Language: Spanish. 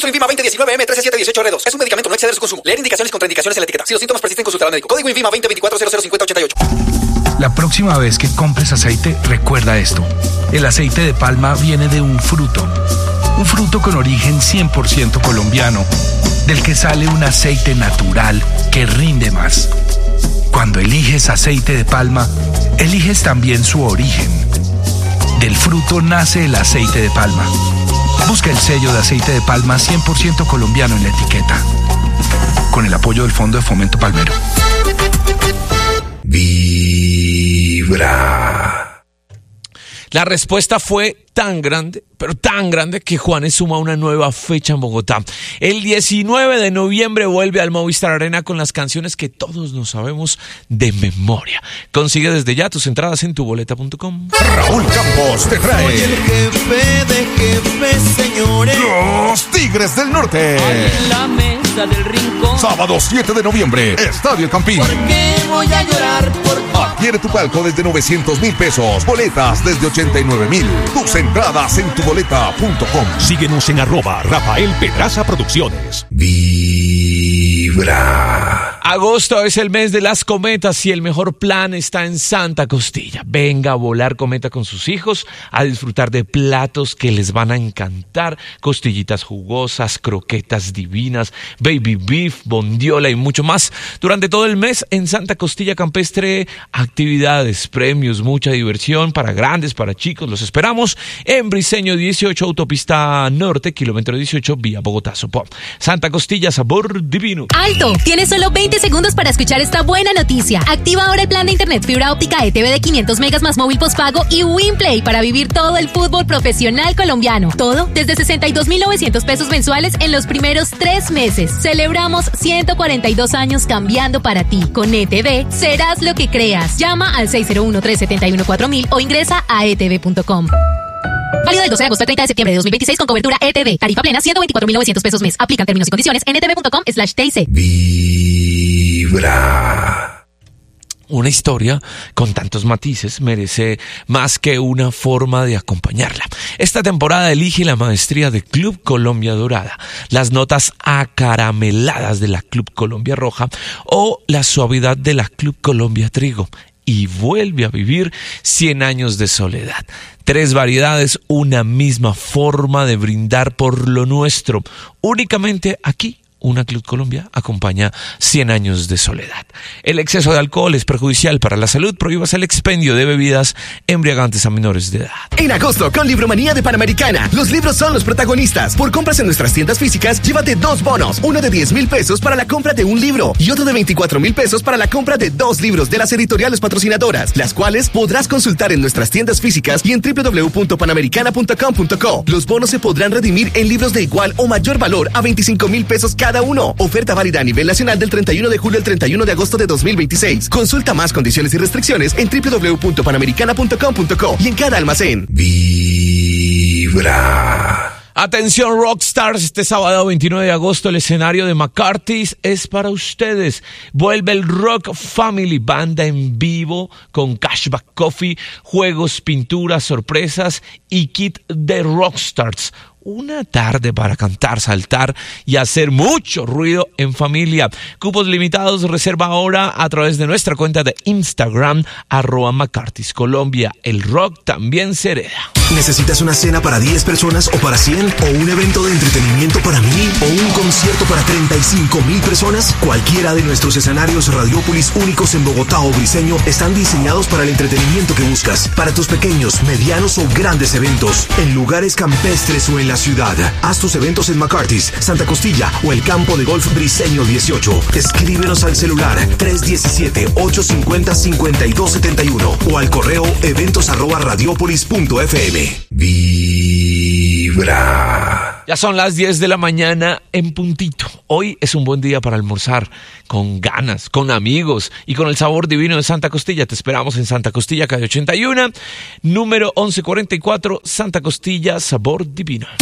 Uso INVIMA 2019 M13718R2. Es un medicamento, no exceder su consumo. Leer indicaciones y contraindicaciones en la etiqueta. Si los síntomas persisten, consultar al médico. Código INVIMA 2024005088. La próxima vez que compres aceite, recuerda esto. El aceite de palma viene de un fruto con origen 100% colombiano, del que sale un aceite natural que rinde más. Cuando eliges aceite de palma, eliges también su origen. Del fruto nace el aceite de palma. Busca el sello de aceite de palma 100% colombiano en la etiqueta. Con el apoyo del Fondo de Fomento Palmero. Vibra. La respuesta fue tan grande, pero tan grande, que Juanes suma una nueva fecha en Bogotá. El 19 de noviembre vuelve al Movistar Arena con las canciones que todos nos sabemos de memoria. Consigue desde ya tus entradas en tuboleta.com. Raúl Campos te trae. Soy el jefe de jefes, señores. Los Tigres del Norte. En la mesa del rincón. Sábado 7 de noviembre, Estadio El Campín. ¿Por qué voy a llorar por ti? Adquiere tu palco desde 900,000 pesos. Boletas desde 89,000. Tus entradas en tuboleta.com. Síguenos en @Rafael Pedraza Producciones. Vibra. Agosto es el mes de las cometas y el mejor plan está en Santa Costilla. Venga a volar cometa con sus hijos, a disfrutar de platos que les van a encantar, costillitas jugosas, croquetas divinas, baby beef, bondiola y mucho más. Durante todo el mes en Santa Costilla Campestre, actividades, premios, mucha diversión para grandes, para chicos. Los esperamos en Briceño 18, Autopista Norte, kilómetro 18, vía Bogotá, Sopó. Santa Costilla, sabor divino. ¡Alto! Tienes solo 20 segundos para escuchar esta buena noticia. Activa ahora el plan de internet fibra óptica ETV de 500 megas más móvil postpago y WinPlay para vivir todo el fútbol profesional colombiano. Todo desde 62,900 pesos mensuales en los primeros 3 meses. Celebramos 142 años cambiando para ti. Con ETV serás lo que creas. Llama al 601-371-4000 o ingresa a etv.com. Válido del 12 de agosto al 30 de septiembre de 2026 con cobertura ETV. Tarifa plena 124,900 pesos mes. Aplican términos y condiciones en etv.com/TIC. Vibra. Una historia con tantos matices merece más que una forma de acompañarla. Esta temporada elige la maestría de Club Colombia Dorada, las notas acarameladas de la Club Colombia Roja o la suavidad de la Club Colombia Trigo. Y vuelve a vivir 100 años de soledad. 3 variedades, una misma forma de brindar por lo nuestro. Únicamente aquí, una Club Colombia acompaña 100 años de soledad. El exceso de alcohol es perjudicial para la salud. Prohíbas el expendio de bebidas embriagantes a menores de edad. En agosto, con Libromanía de Panamericana, los libros son los protagonistas. Por compras en nuestras tiendas físicas, llévate 2 bonos. Uno de 10,000 pesos para la compra de un libro y otro de 24,000 pesos para la compra de 2 libros de las editoriales patrocinadoras, las cuales podrás consultar en nuestras tiendas físicas y en www.panamericana.com.co. Los bonos se podrán redimir en libros de igual o mayor valor a 25,000 pesos cada uno. Oferta válida a nivel nacional del 31 de julio al 31 de agosto de 2026. Consulta más condiciones y restricciones en www.panamericana.com.co y en cada almacén. Vibra. Atención Rockstars, este sábado 29 de agosto el escenario de McCarthy's es para ustedes. Vuelve el Rock Family, banda en vivo con Cashback Coffee, juegos, pinturas, sorpresas y kit de Rockstars. Una tarde para cantar, saltar y hacer mucho ruido en familia. Cupos limitados, reserva ahora a través de nuestra cuenta de Instagram, @McCarthy's Colombia. El rock también se hereda. ¿Necesitas una cena para 10 personas o para 100? ¿O un evento de entretenimiento para 1,000? ¿O un concierto para 35,000 personas? Cualquiera de nuestros escenarios Radiópolis únicos en Bogotá o Briceño están diseñados para el entretenimiento que buscas. Para tus pequeños, medianos o grandes eventos, en lugares campestres o en la ciudad. Haz tus eventos en McCarthy's, Santa Costilla o el campo de golf Briceño 18. Escríbenos al celular 317-850-5271 o al correo eventos@radiopolis.fm. Vibra. Ya son las 10 de la mañana en puntito. Hoy es un buen día para almorzar con ganas, con amigos y con el sabor divino de Santa Costilla. Te esperamos en Santa Costilla, calle 81, número 1144, Santa Costilla, sabor divino.